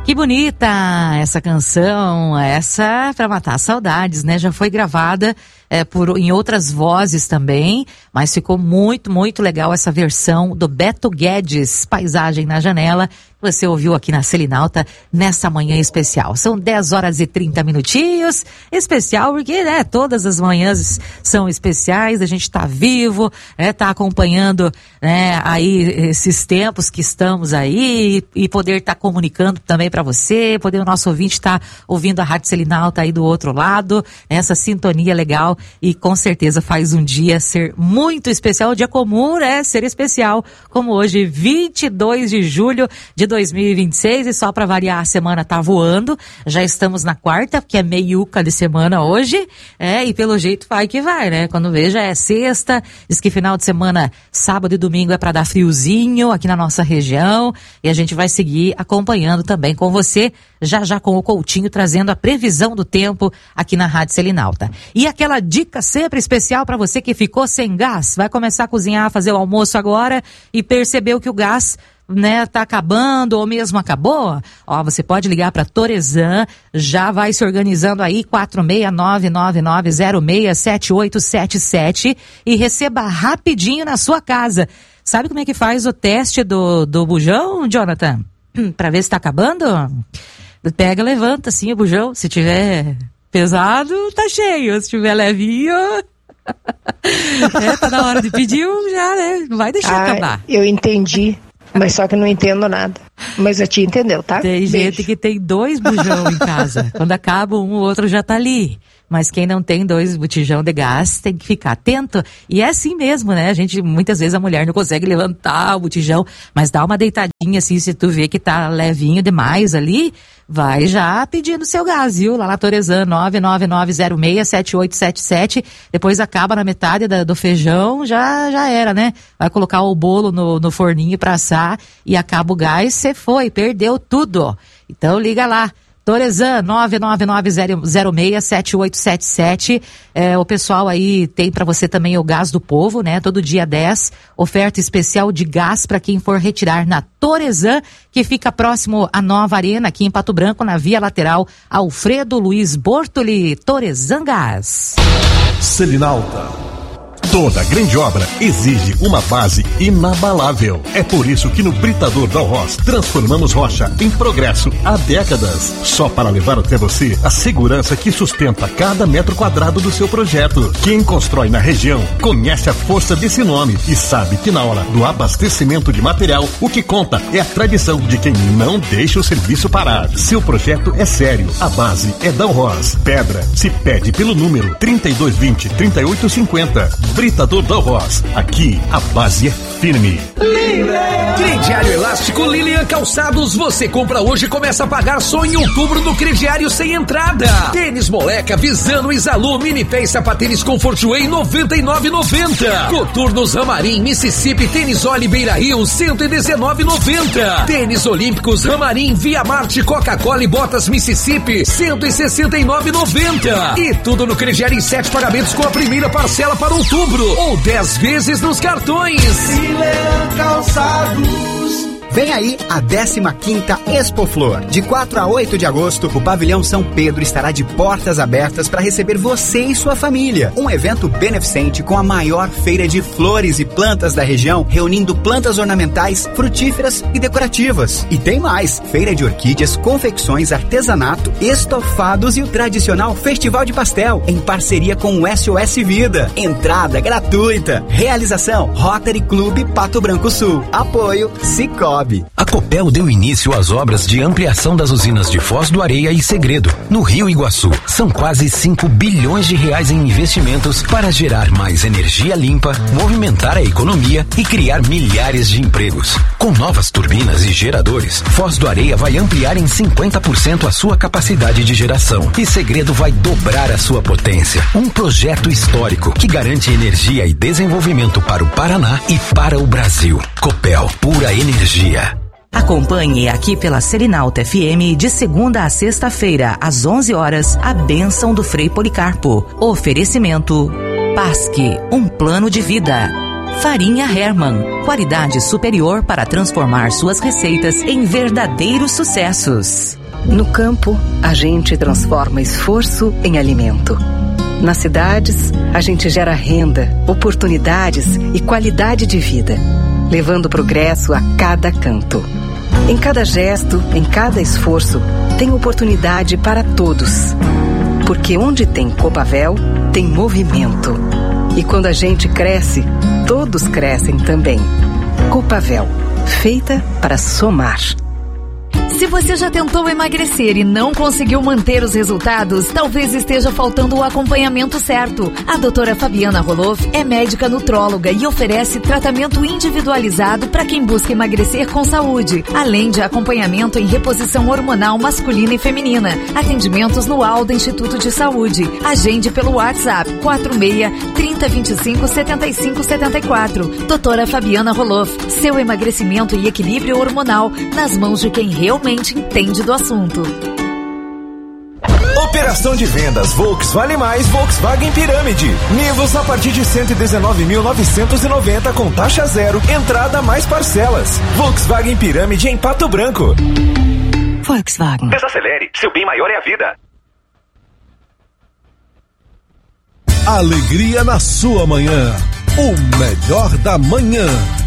Que bonita essa canção, essa pra matar saudades, né? Já foi gravada em outras vozes também, mas ficou muito, muito legal essa versão do Beto Guedes, Paisagem na Janela, que você ouviu aqui na Selinalta nessa manhã especial. São 10 horas e 30 minutinhos, especial porque, né, todas as manhãs são especiais, a gente tá vivo, né, tá acompanhando, né, aí esses tempos que estamos aí e poder estar comunicando também para você, poder o nosso ouvinte estar ouvindo a Rádio Selinalta aí do outro lado, essa sintonia legal e com certeza faz um dia ser muito especial, o dia comum, né, ser especial, como hoje, 22 de julho de 2026, e só para variar a semana tá voando, já estamos na quarta, que é meiuca de semana hoje, e pelo jeito vai que vai, né, quando veja é sexta, diz que final de semana, sábado e domingo é para dar friozinho aqui na nossa região, e a gente vai seguir acompanhando também com você, já com o Coutinho trazendo a previsão do tempo aqui na Rádio Selinalta. E aquela dica sempre especial para você que ficou sem gás, vai começar a cozinhar, fazer o almoço agora e percebeu que o gás, né, tá acabando ou mesmo acabou, ó, você pode ligar para Toresan, já vai se organizando aí, 46999067877 e receba rapidinho na sua casa. Sabe como é que faz o teste do bujão, Jonathan? Para ver se tá acabando? Pega, levanta assim o bujão, se tiver pesado, tá cheio, se tiver levinho... tá na hora de pedir, já, né, não vai deixar acabar. Eu entendi. Mas só que eu não entendo nada. Mas a tia entendeu, tá? Tem gente que tem 2 bujão em casa. Quando acaba um, o outro já tá ali. Mas quem não tem 2 botijão de gás tem que ficar atento. E é assim mesmo, né? Muitas vezes a mulher não consegue levantar o botijão, mas dá uma deitadinha assim, se tu vê que tá levinho demais ali, vai já pedindo seu gás, viu? Lá na Toresan, 999067877. Depois acaba na metade do feijão, já era, né? Vai colocar o bolo no forninho pra assar e acaba o gás, você foi, perdeu tudo. Então liga lá. Toresan, 999067877. O pessoal aí tem para você também o gás do povo, né? Todo dia 10, oferta especial de gás para quem for retirar na Toresan, que fica próximo à Nova Arena, aqui em Pato Branco, na via lateral Alfredo Luiz Bortoli. Toresan Gás. Selinalta. Toda grande obra exige uma base inabalável. É por isso que no Britador Dalhoz transformamos rocha em progresso há décadas. Só para levar até você a segurança que sustenta cada metro quadrado do seu projeto. Quem constrói na região conhece a força desse nome e sabe que na hora do abastecimento de material, o que conta é a tradição de quem não deixa o serviço parar. Seu projeto é sério, a base é Dalhoz. Pedra se pede pelo número 3220-3850. Britador Dalhoz. Aqui a base é firme. Crediário Elástico Lilian Calçados. Você compra hoje e começa a pagar só em outubro no crediário sem entrada. Tênis Moleca, Visano, Isalu, Mini Pé e Sapatênis Comfort Way, R$99,90. Coturnos Ramarim, Mississippi, Tênis Oli Beira Rio, R$119,90. Tênis Olímpicos Ramarim, Via Marte, Coca-Cola e Botas Mississippi, R$169,90. E tudo no crediário em 7 pagamentos com a primeira parcela para outubro ou 10 vezes nos cartões. Calçados. Vem aí a 15ª Expo Flor. De 4 a 8 de agosto, o Pavilhão São Pedro estará de portas abertas para receber você e sua família. Um evento beneficente com a maior feira de flores e plantas da região, reunindo plantas ornamentais, frutíferas e decorativas. E tem mais, feira de orquídeas, confecções, artesanato, estofados e o tradicional Festival de Pastel, em parceria com o SOS Vida. Entrada gratuita. Realização Rotary Clube Pato Branco Sul. Apoio Sicoob. A Copel deu início às obras de ampliação das usinas de Foz do Areia e Segredo, no Rio Iguaçu. São quase 5 bilhões de reais em investimentos para gerar mais energia limpa, movimentar a economia e criar milhares de empregos. Com novas turbinas e geradores, Foz do Areia vai ampliar em 50% a sua capacidade de geração e Segredo vai dobrar a sua potência. Um projeto histórico que garante energia e desenvolvimento para o Paraná e para o Brasil. Copel, pura energia. Acompanhe aqui pela Selinalta FM de segunda a sexta-feira, às 11 horas, a bênção do Frei Policarpo. Oferecimento Pasque, um plano de vida. Farinha Hermann, qualidade superior para transformar suas receitas em verdadeiros sucessos. No campo, a gente transforma esforço em alimento. Nas cidades, a gente gera renda, oportunidades e qualidade de vida, levando progresso a cada canto. Em cada gesto, em cada esforço, tem oportunidade para todos. Porque onde tem Copavel, tem movimento. E quando a gente cresce, todos crescem também. Copavel, feita para somar. Se você já tentou emagrecer e não conseguiu manter os resultados, talvez esteja faltando o acompanhamento certo. A doutora Fabiana Roloff é médica nutróloga e oferece tratamento individualizado para quem busca emagrecer com saúde, além de acompanhamento em reposição hormonal masculina e feminina. Atendimentos no Alda Instituto de Saúde. Agende pelo WhatsApp 46-3025-7574. Doutora Fabiana Roloff, seu emagrecimento e equilíbrio hormonal nas mãos de quem realmente entende do assunto. Operação de vendas Volkswagen Mais Volkswagen Pirâmide. Nivus a partir de 119.990 com taxa zero, entrada mais parcelas. Volkswagen Pirâmide em Pato Branco. Volkswagen. Desacelere, seu bem maior é a vida. Alegria na sua manhã. O melhor da manhã.